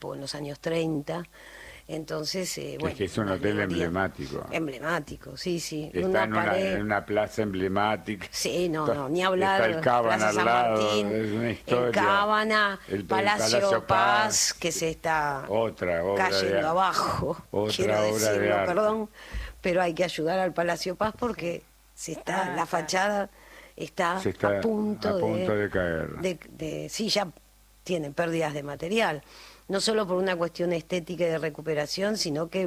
tiempo, en los años 30. Entonces, bueno. Es que es un hotel emblemático. Emblemático, sí, sí. Está en una plaza emblemática. Sí, no, ni hablar. Está el Cábana Plaza al San lado, Martín, es una historia. el Cábana, el Palacio Paz, que se está otra obra cayendo abajo. Quiero decirlo, perdón, pero hay que ayudar al Palacio Paz porque la fachada está a punto de caer. Sí, ya tiene pérdidas de material. No solo por una cuestión estética y de recuperación, sino que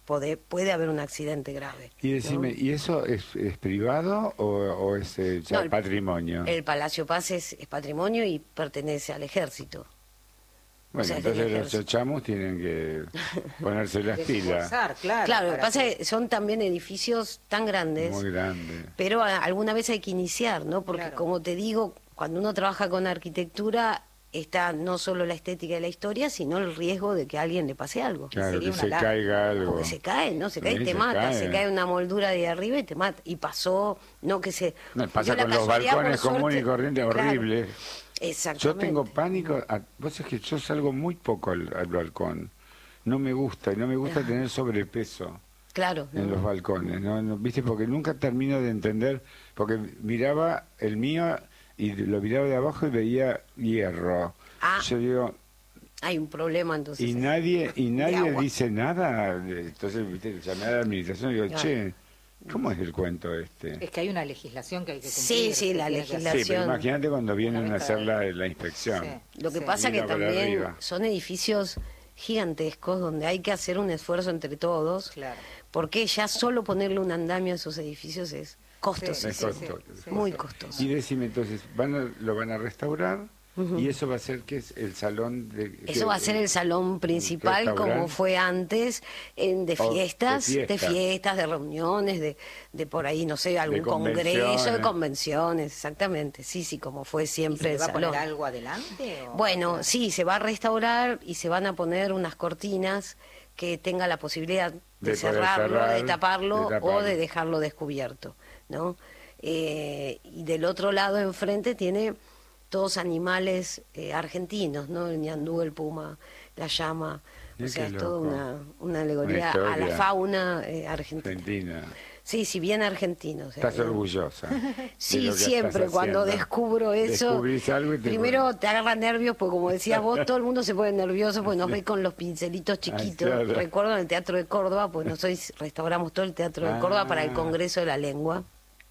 puede haber un accidente grave. Y decime, ¿no? ¿Y eso es privado o es ya patrimonio? El Palacio Paz es patrimonio y pertenece al ejército. Bueno, entonces los chochamos tienen que ponerse las pilas. Claro, lo que pasa es que son también edificios tan grandes. Muy grandes. Pero alguna vez hay que iniciar, ¿no? Porque como te digo, cuando uno trabaja con arquitectura, está no solo la estética y la historia, sino el riesgo de que a alguien le pase algo. Claro, que se caiga algo. Porque se cae, ¿no? Se cae y te mata. Se cae una moldura de arriba y te mata. Y pasó, no que se... No, pasa con los balcones comunes y corrientes, horrible. Exactamente. Yo tengo pánico, vos sabés que yo salgo muy poco al balcón. No me gusta, y no me gusta tener sobrepeso. Claro. En los balcones, ¿no? ¿Viste? Porque nunca termino de entender, porque miraba el mío y lo miraba de abajo y veía hierro. Yo digo, hay un problema entonces. Y nadie dice nada. Entonces, ¿viste? Llamé a la administración y digo, che, ¿cómo es el cuento este? Es que hay una legislación que hay que cumplir. Sí, la legislación. Sí, pero imagínate cuando vienen a hacer la inspección. Sí. Lo que pasa que también son edificios gigantescos donde hay que hacer un esfuerzo entre todos, porque ya solo ponerle un andamio a esos edificios es costosísimo, muy costoso. Y decime entonces, ¿lo van a restaurar? Y eso va a ser, ¿qué es? El salón eso va a ser el salón principal como fue antes, de fiestas, de reuniones, de por ahí, no sé, algún congreso, de convenciones, exactamente, sí, como fue siempre el salón. ¿Se va a poner algo adelante? Bueno, sí, se va a restaurar y se van a poner unas cortinas que tenga la posibilidad de cerrarlo, de taparlo o de dejarlo descubierto, ¿no? Y del otro lado enfrente tiene todos animales argentinos, ¿no? El ñandú, el puma, la llama, o sea, es toda una alegoría a la fauna argentina. Sí, bien argentino. O sea, ¿estás orgullosa? Sí, siempre cuando descubro eso, primero te agarra nervios, porque como decías vos, todo el mundo se pone nervioso porque nos ve con los pincelitos chiquitos. Recuerdo en el Teatro de Córdoba, pues nosotros restauramos todo el Teatro de Córdoba para el Congreso de la Lengua,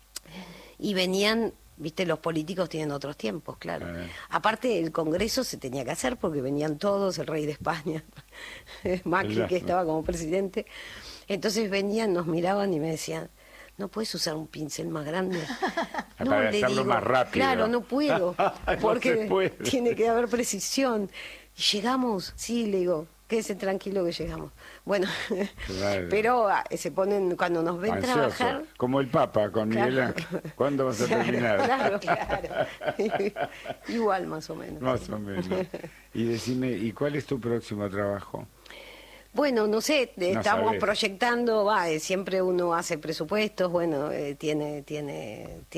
y venían... Viste, los políticos tienen otros tiempos, claro. Aparte, el Congreso se tenía que hacer porque venían todos, el rey de España, Macri, que estaba como presidente. Entonces venían, nos miraban y me decían, ¿no puedes usar un pincel más grande? No, para hacerlo más rápido. Claro, no puedo, porque tiene que haber precisión. Y llegamos, sí, le digo, quédese tranquilo que llegamos. Bueno, pero se ponen, cuando nos ven trabajar... Como el Papa con Miguel Ángel. ¿Cuándo vas a terminar? Claro. Igual, más o menos. Más o menos. Y decime, ¿y cuál es tu próximo trabajo? Bueno, no sé, estamos proyectando, siempre uno hace presupuestos, bueno, tiene